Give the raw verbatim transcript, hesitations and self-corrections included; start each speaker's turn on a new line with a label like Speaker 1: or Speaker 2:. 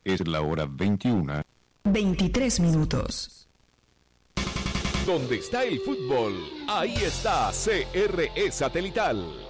Speaker 1: Es la hora veintiuna.
Speaker 2: veintitrés minutos.
Speaker 3: Donde está el fútbol, ahí está C R E Satelital.